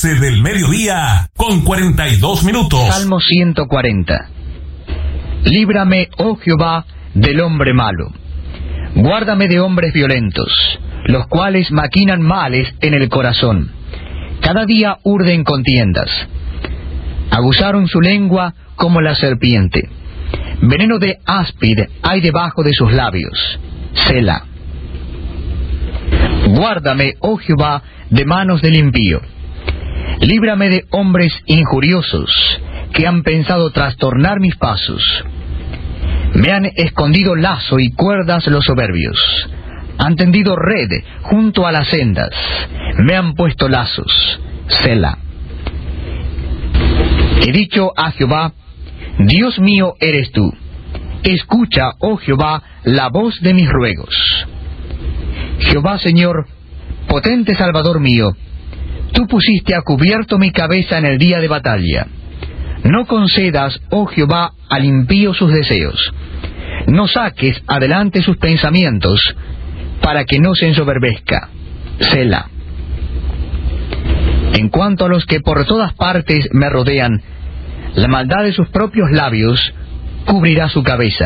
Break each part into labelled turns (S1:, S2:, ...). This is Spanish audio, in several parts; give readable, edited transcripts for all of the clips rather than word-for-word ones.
S1: 12 del mediodía, con 42 minutos.
S2: Salmo 140. Líbrame, oh Jehová, del hombre malo. Guárdame de hombres violentos, los cuales maquinan males en el corazón. Cada día urden contiendas. Aguzaron su lengua como la serpiente. Veneno de áspid hay debajo de sus labios. Selah. Guárdame, oh Jehová, de manos del impío. Líbrame de hombres injuriosos, que han pensado trastornar mis pasos. Me han escondido lazo y cuerdas los soberbios. Han tendido red junto a las sendas. Me han puesto lazos. Selah. He dicho a Jehová, Dios mío eres tú. Escucha, oh Jehová, la voz de mis ruegos. Jehová Señor, potente Salvador mío, tú pusiste a cubierto mi cabeza en el día de batalla. No concedas, oh Jehová, al impío sus deseos. No saques adelante sus pensamientos, para que no se ensoberbezca. Selah. En cuanto a los que por todas partes me rodean, la maldad de sus propios labios cubrirá su cabeza.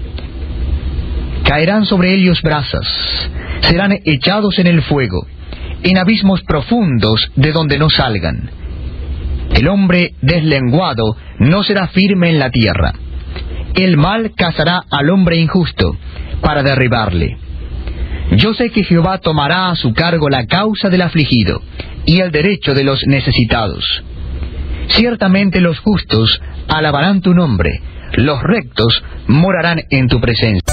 S2: Caerán sobre ellos brasas, serán echados en el fuego, en abismos profundos de donde no salgan. El hombre deslenguado no será firme en la tierra. El mal cazará al hombre injusto para derribarle. Yo sé que Jehová tomará a su cargo la causa del afligido y el derecho de los necesitados. Ciertamente los justos alabarán tu nombre, los rectos morarán en tu presencia.